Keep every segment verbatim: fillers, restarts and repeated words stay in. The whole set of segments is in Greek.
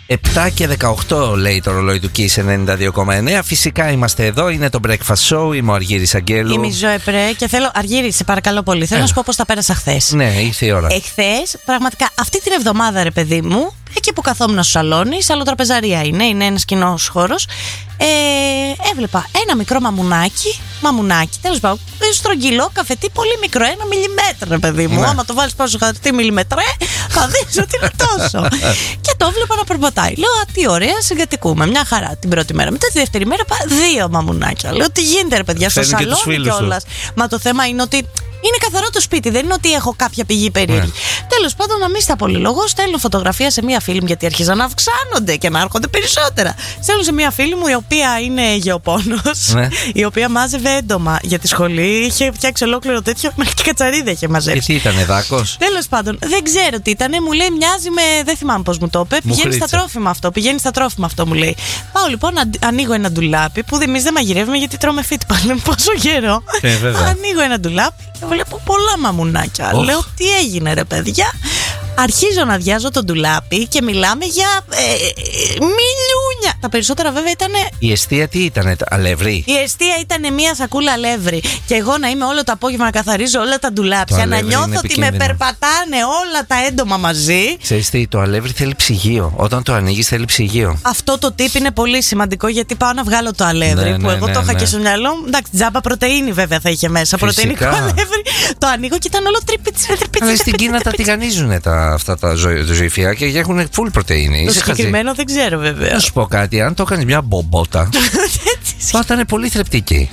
επτά και δεκαοκτώ λέει το ρολόι του Kiss ενενήντα δύο κόμμα εννέα. Φυσικά είμαστε εδώ, είναι το Breakfast Show. Είμαι ο Αργύρης Αγγέλου. Είμαι η Ζωέ Πρέ και θέλω, Αργύρη, σε παρακαλώ πολύ, θέλω ε. να σου πω πώς τα πέρασα χθες. Ναι, ήρθε η ώρα. Εχθές, πραγματικά αυτή την εβδομάδα, ρε παιδί μου, εκεί που καθόμουν στο σαλόνι, σαλοτραπεζαρία είναι, είναι ένας κοινός χώρος. Ε, έβλεπα ένα μικρό μαμουνάκι, μαμουνάκι, τέλος πάντων, στρογγυλό καφετί, πολύ μικρό, ένα μιλιμέτρο, ρε παιδί μου. Ναι. Άμα το βάλεις πάνω στο χαρτί μιλιμετρέ, θα δεις ότι είναι τόσο. Και το έβλεπα να περπατάει. Λέω, α, τι ωραία, συγκατοικούμε. Μια χαρά την πρώτη μέρα. Μετά τη δεύτερη μέρα, δύο μαμουνάκια. Λέω, τι γίνεται, ρε παιδιά, στο σαλόνι κιόλας. Μα το θέμα είναι ότι είναι καθαρό το σπίτι, δεν είναι ότι έχω κάποια πηγή περίεργη. Yeah. Τέλος πάντων, να μην στα πολυλογώ, στέλνω φωτογραφία σε μία φίλη μου, γιατί αρχίζαν να αυξάνονται και να έρχονται περισσότερα. Στέλνω σε μία φίλη μου, η οποία είναι γεωπόνος, yeah. η οποία μάζευε έντομα για τη σχολή. Είχε φτιάξει ολόκληρο τέτοιο, μέχρι και κατσαρίδα είχε μαζέψει. Και τι ήτανε, δάκος? Τέλος πάντων, δεν ξέρω τι ήτανε, μου λέει μοιάζει με. Δεν θυμάμαι πώς μου το είπε. Πηγαίνει στα τρόφιμα αυτό, πηγαίνει στα τρόφιμα αυτό, μου λέει. Πάω λοιπόν, ανοίγω ένα ντουλάπι που εμείς δεν μαγειρεύουμε γιατί τρώμε φίτ πάλι πόσο καιρό. Yeah, ανοίγω ένα ντουλάπι. Βλέπω πολλά μαμουνάκια. Oh. Λέω, τι έγινε, ρε παιδιά. Αρχίζω να αδειάζω το ντουλάπι και μιλάμε για ε, μιλούνια. Τα περισσότερα βέβαια ήταν. Η εστία τι ήταν, αλεύρι? Η εστία ήταν μία σακούλα αλεύρι. Και εγώ να είμαι όλο το απόγευμα να καθαρίζω όλα τα ντουλάπια, να νιώθω ότι με περπατάνε όλα τα έντομα μαζί. Ξέρεις τι, το αλεύρι θέλει ψυγείο. Όταν το ανοίγεις θέλει ψυγείο. Αυτό το τύπ είναι πολύ σημαντικό, γιατί πάω να βγάλω το αλεύρι, ναι, που ναι, εγώ ναι, το είχα ναι. και στο μυαλό μου. Εντάξει, τζάμπα πρωτεΐνη βέβαια θα είχε μέσα. Πρωτεϊνικό αλεύρι. Το ανοίγω και ήταν όλο τρυπίτσι. Αλλά στην Κίνα τα τηγανίζουν τα. Αυτά τα ζωήφια και έχουν full πρωτεΐνη. Το συγκεκριμένο δεν ξέρω βέβαια. Να σου πω κάτι, αν το έκανες μια μπομπότα θα ήταν πολύ θρεπτική.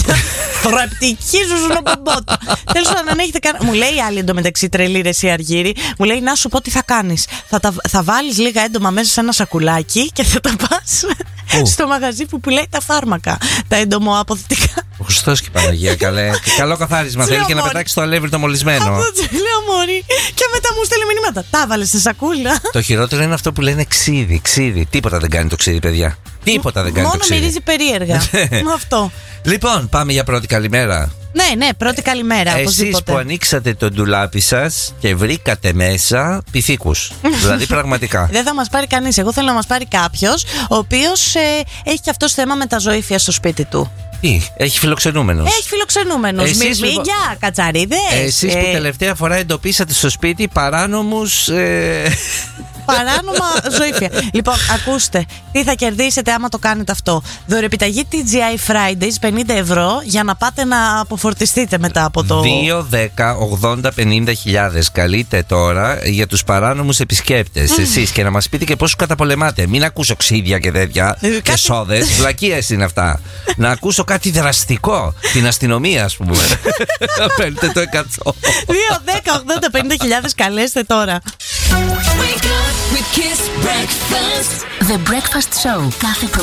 Θρεπτική ζουζουνο μπομπότα. Τέλος πάντων, αν έχετε κάνει. Μου λέει η άλλη εντωμεταξύ, τρελή ρε εσύ Αργύρη, μου λέει να σου πω τι θα κάνεις. Θα, θα βάλεις λίγα έντομα μέσα σε ένα σακουλάκι και θα τα πας στο μαγαζί που πουλάει τα φάρμακα. Τα εντομοαποθητικά. Ο Χριστός και η Παναγία, καλέ. Καλό καθάρισμα θέλει και να πετάξει το αλεύρι το μολυσμένο. Αυτό λέω μωρή. Και μετά μου στέλνει μηνύματα. Τα βάλε στη σακούλα. Το χειρότερο είναι αυτό που λένε ξύδι. Ξύδι. Τίποτα δεν κάνει το ξύδι, παιδιά. Τίποτα δεν κάνει Μόνο το ξύδι. Μόνο μυρίζει περίεργα. Με αυτό. Λοιπόν, πάμε για πρώτη καλημέρα. Ναι, ναι, πρώτη καλημέρα. Εσείς που ανοίξατε το ντουλάπι σας και βρήκατε μέσα πυθίκους. Δηλαδή πραγματικά. Δεν θα μας πάρει κανείς. Εγώ θέλω να μας πάρει κάποιος ο οποίος ε, έχει και αυτός θέμα με τα ζωήφια στο σπίτι του. Τι, έχει φιλοξενούμενους. Έχει φιλοξενούμενους. Μυρμήγκια, κατσαρίδες. Εσείς ε... που τελευταία φορά εντοπίσατε στο σπίτι παράνομους. Ε... Παράνομα ζωήφια. Λοιπόν, ακούστε, τι θα κερδίσετε άμα το κάνετε αυτό. Δωρεπιταγή τι τζι άι Fridays πενήντα ευρώ για να πάτε να αποφορτιστείτε μετά από το. δύο, δέκα, ογδόντα, πενήντα χιλιάδες. Καλείτε τώρα για τους παράνομους επισκέπτες. Mm. Εσείς και να μας πείτε και πώς σου καταπολεμάτε. Μην ακούσω ξύδια και τέτοια και κάτι... σόδες. Βλακίες είναι αυτά. Να ακούσω κάτι δραστικό. Την αστυνομία, ας πούμε. Παίρνετε το εκατό. δύο, δέκα, ογδόντα, πενήντα χιλιάδες. Καλέστε τώρα. With Kiss Breakfast. The Breakfast Show. Κάθε